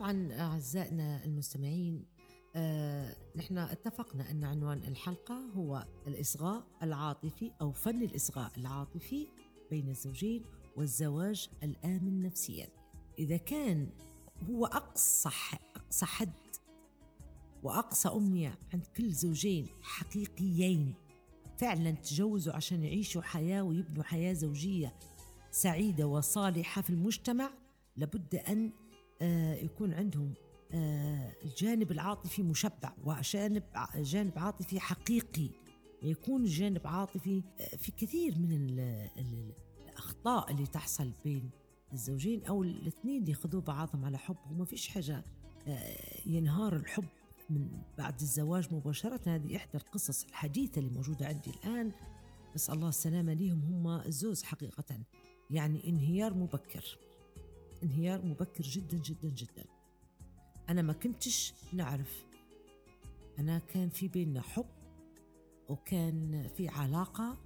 طبعا أعزائنا المستمعين، نحن اتفقنا أن عنوان الحلقة هو الإصغاء العاطفي أو فن الإصغاء العاطفي بين الزوجين والزواج الآمن نفسيا. إذا كان هو أقصى حد وأقصى أمنية عند كل زوجين حقيقيين فعلا تجوزوا عشان يعيشوا حياة ويبنوا حياة زوجية سعيدة وصالحة في المجتمع، لابد أن يكون عندهم الجانب العاطفي مشبع وجانب عاطفي حقيقي. يكون الجانب عاطفي في كثير من الأخطاء اللي تحصل بين الزوجين أو الاثنين اللي يخذوا بعضهم على حب، وما فيش حاجة ينهار الحب من بعد الزواج مباشرة. هذه إحدى القصص الحديثة اللي موجودة عندي الآن، بس الله السلامة ليهم هم الزوز حقيقة. يعني انهيار مبكر جدا جدا جدا. أنا ما كنتش نعرف، أنا كان في بيننا حب وكان في علاقة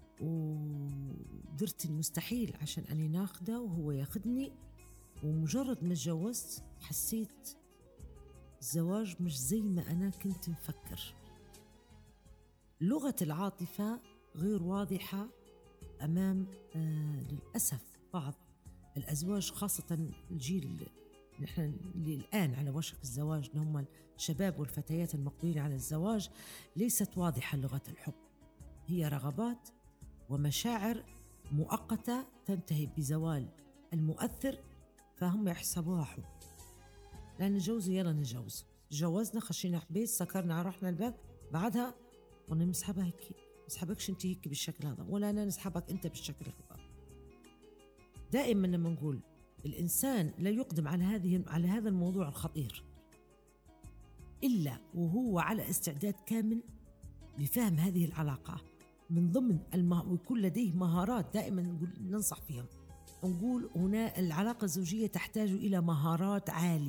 ودرت المستحيل عشان أني ناخده وهو ياخدني، ومجرد ما اتجوزت حسيت الزواج مش زي ما أنا كنت مفكر. لغة العاطفة غير واضحة أمام للأسف بعض الأزواج، خاصة الجيل نحن اللي الآن على وشك الزواج، هم الشباب والفتيات المقبلين على الزواج. ليست واضحة لغة الحب، هي رغبات ومشاعر مؤقتة تنتهي بزوال المؤثر، فهم يحسبوها حب. لا نتجوزوا، يلا نتجوز، تجوزنا خشينا حبيت سكرنا رحنا الباب، بعدها ونسحبها هيك، نسحبكش انت هيك بالشكل هذا، ولا انا نسحبك انت بالشكل هذا. دائما لما نقول الإنسان لا يقدم على هذا الموضوع الخطير إلا وهو على استعداد كامل لفهم هذه العلاقة من ضمن ويكون لديه مهارات. دائما ننصح فيهم، نقول هنا العلاقة الزوجية تحتاج إلى مهارات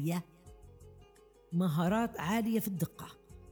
عالية في الدقة.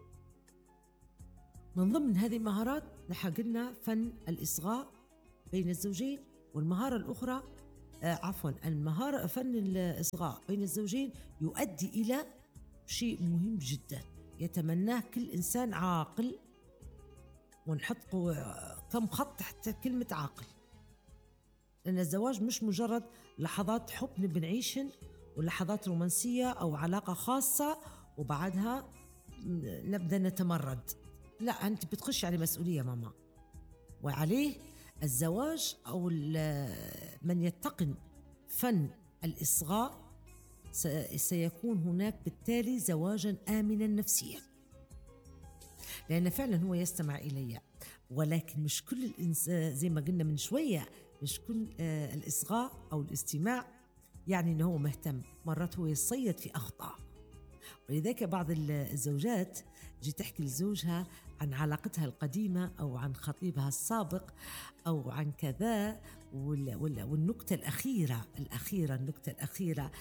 من ضمن هذه المهارات قلنا فن الإصغاء بين الزوجين، والمهارة الأخرى المهارة فن الإصغاء بين الزوجين يؤدي إلى شيء مهم جدا يتمناه كل إنسان عاقل، ونحط كم خط تحت كلمة عاقل، لأن الزواج مش مجرد لحظات حب بنعيشن ولحظات رومانسية أو علاقة خاصة وبعدها نبدأ نتمرد. لا، أنت بتخش على مسؤولية ماما، وعليه الزواج أو من يتقن فن الإصغاء سيكون هناك بالتالي زواجا آمنا نفسيا، لأن فعلا هو يستمع إلي. ولكن مش كل الإنسان زي ما قلنا من شوية، مش كل الإصغاء أو الاستماع يعني أنه هو مهتم، مرات هو يصيد في أخطاء. ولذلك بعض الزوجات جي تحكي لزوجها عن علاقتها القديمة أو عن خطيبها السابق أو عن كذا، والنكتة النكتة الأخيرة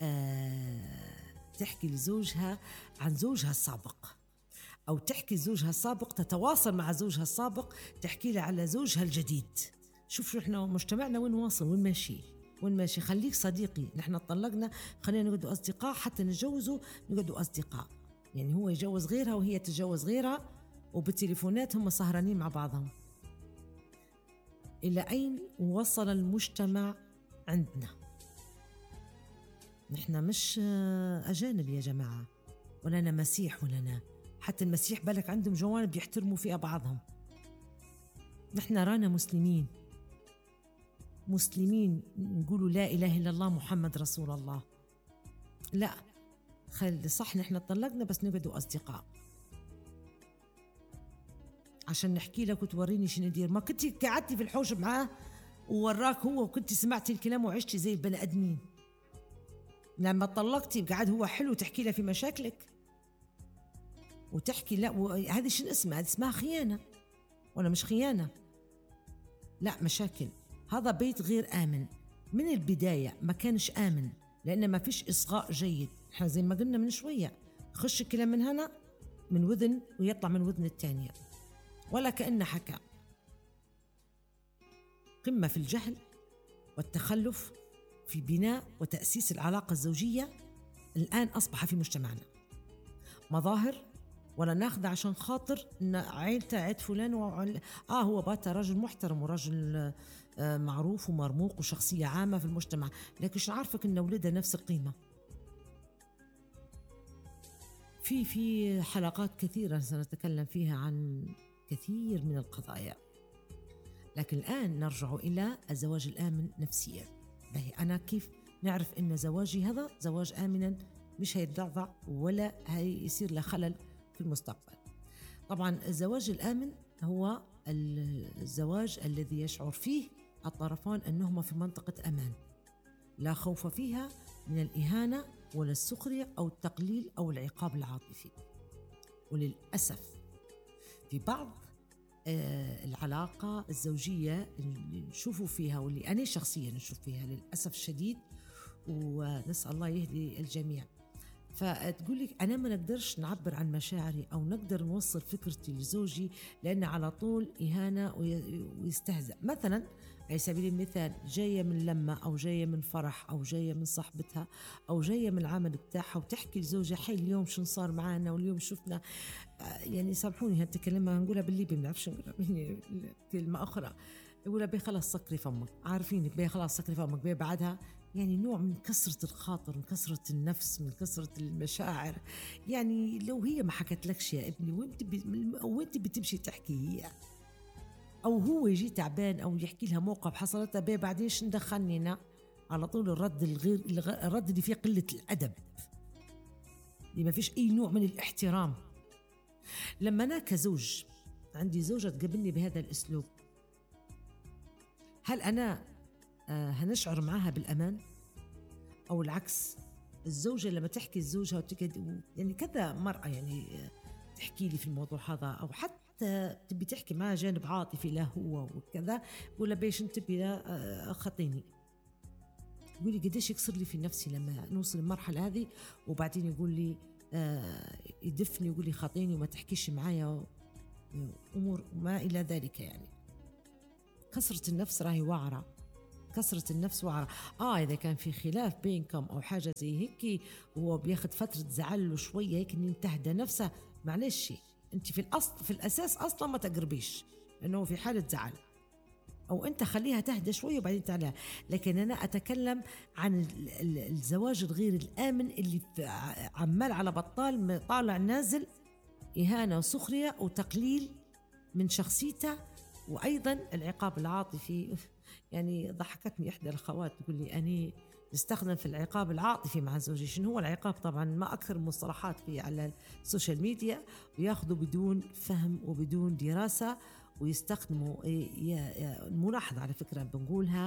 تحكي لزوجها عن زوجها السابق، أو تحكي زوجها السابق تتواصل مع زوجها السابق تحكي له على زوجها الجديد. شوف إحنا مجتمعنا وين واصل، وين ماشي. خليك صديقي، نحن طلقنا خلينا نقعدوا أصدقاء، حتى نتجوزوا نقعدوا أصدقاء. يعني هو يجوز غيرها وهي تتجوز غيرها، وبالتليفونات هم سهرانين مع بعضهم. إلى أين وصل المجتمع عندنا؟ نحن مش أجانب يا جماعة، ولا أنا مسيح ولا أنا، حتى المسيح بالك عندهم جوانب يحترموا فيها بعضهم. نحن رانا مسلمين نقولوا لا إله إلا الله محمد رسول الله. لا، صح نحن طلقنا بس نقعدوا أصدقاء عشان نحكي لك وتوريني شنو ندير. ما كنتي قعدتي في الحوش معاه ووراك هو وكنتي سمعتي الكلام وعشتي زي البني آدمين؟ لما طلقتي قعد هو حلو تحكي له في مشاكلك وتحكي لا، هذه شنو اسمها؟ هذه اسمها خيانة ولا مش خيانة؟ لا، مشاكل. هذا بيت غير آمن من البداية، ما كانش آمن لأن ما فيش إصغاء جيد. احنا زي ما قلنا من شوية، خش الكلام من هنا من وذن ويطلع من وذن الثانية، ولا كأنه حكى. قمة في الجهل والتخلف في بناء وتأسيس العلاقة الزوجية الآن أصبح في مجتمعنا مظاهر، ولا ناخذ عشان خاطر إن عيلته عيلة فلان هو بات رجل محترم ورجل معروف ومرموق وشخصية عامة في المجتمع، لكن شو عارفك إن ولده نفس القيمة. في حلقات كثيرة سنتكلم فيها عن كثير من القضايا، لكن الآن نرجع إلى الزواج الآمن نفسيا. أنا كيف نعرف إن زواجي هذا زواج آمنا مش هيتضعضع ولا هيصير له خلل في المستقبل؟ طبعا الزواج الآمن هو الزواج الذي يشعر فيه الطرفان أنهما في منطقة أمان، لا خوف فيها من الإهانة ولا السخرية أو التقليل أو العقاب العاطفي. وللأسف في بعض العلاقة الزوجية اللي نشوفوا فيها واللي أنا شخصيا نشوف فيها للأسف الشديد، ونسأل الله يهدي الجميع، فتقول لك أنا ما نقدرش نعبر عن مشاعري أو نقدر نوصل فكرتي لزوجي لأن على طول إهانة ويستهزأ. مثلا على سبيل المثال جاية من لمة أو جاية من فرح أو جاية من صاحبتها أو جاية من العمل بتاعها وتحكي لزوجها حي اليوم شو صار معنا واليوم شفنا، يعني سامحوني هالكلمة نقولها بالليبي، ما بنعرفش نقولها كلمة أخرى، يقولها بي خلاص سكري فمك، عارفين بي خلاص سكري فمك، بي بعدها يعني نوع من كسرة الخاطر، من كسرة النفس، من كسرة المشاعر. يعني لو هي ما حكت لكش يا ابني وانت بتمشي تحكي هي، او هو يجي تعبان او يحكي لها موقف حصلتها بيه بعدين شو ندخلني انا، على طول الرد اللي فيه قلة الأدب، اللي ما فيش أي نوع من الاحترام. لما أنا كزوج عندي زوجة تقابلني بهذا الأسلوب، هل أنا هنشعر معها بالأمان؟ أو العكس، الزوجة لما تحكي الزوجها يعني كذا مرأة يعني تحكي لي في الموضوع هذا، أو حتى تبي تحكي معها جانب عاطفي له هو وكذا، ولا بيش انتبه لا خطيني، يقول لي قديش يكسر لي في نفسي لما نوصل المرحلة هذه، وبعدين يقول لي يدفني ويقول لي خاطيني وما تحكيش معايا أمور ما إلى ذلك. يعني كسرة النفس راهي وعرة، كسرة النفس وعرة. إذا كان في خلاف بينكم أو حاجة زي هيك وهو بياخد فترة زعل له شوية هيك إن تهدى نفسه، معلش أنت في الأساس أصلا ما تقربيش إنه في حالة زعل، أو أنت خليها تهدى شوية وبعدين تعالى. لكن أنا أتكلم عن الزواج الغير الآمن اللي عمال على بطال طالع نازل إهانة وسخرية وتقليل من شخصيته، وأيضا العقاب العاطفي. يعني ضحكتني إحدى الأخوات تقول لي أني نستخدم في العقاب العاطفي مع زوجي. شنو هو العقاب؟ طبعا ما أكثر المصطلحات في على السوشيال ميديا، وياخذوا بدون فهم وبدون دراسة ويستخدموا الملاحظة على فكرة بنقولها،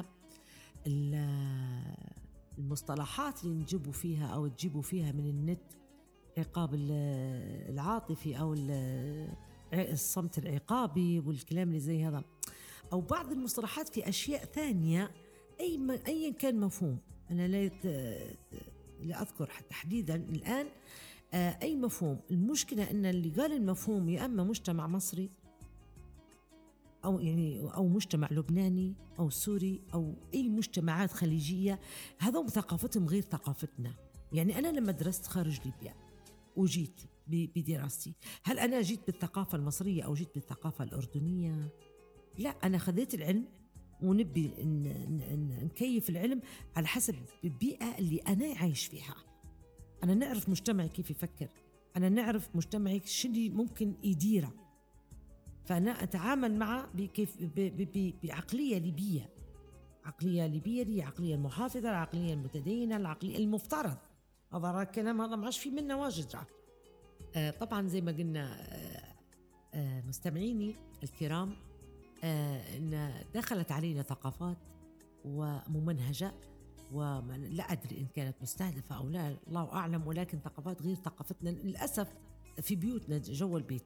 المصطلحات اللي نجيبوا فيها أو تجيبوا فيها من النت، عقاب العاطفي أو الصمت العقابي والكلام اللي زي هذا، أو بعض المصطلحات في أشياء ثانية أيا كان مفهوم. أنا لا أذكر تحديدا الآن أي مفهوم. المشكلة أن اللي قال المفهوم يا أما مجتمع مصري أو مجتمع لبناني أو سوري أو أي مجتمعات خليجية، هذول ثقافتهم غير ثقافتنا. يعني أنا لما درست خارج ليبيا وجيت بدراستي، هل أنا جيت بالثقافة المصرية أو جيت بالثقافة الأردنية؟ لا، أنا خذيت العلم ونبي نكيف العلم على حسب البيئة اللي أنا عايش فيها. أنا نعرف مجتمعي كيف يفكر، أنا نعرف مجتمعي شو اللي ممكن يديره، فأنا أتعامل معه بعقلية ليبية. عقلية ليبية دي عقلية المحافظة، العقلية المتدينة، العقلية المفترض. هذا الكلام هذا ما عادش في منه واجد. طبعا زي ما قلنا مستمعيني الكرام، إن دخلت علينا ثقافات وممنهجة، ولا أدري إن كانت مستهدفة أو لا، الله أعلم، ولكن ثقافات غير ثقافتنا للأسف في بيوتنا جوا البيت.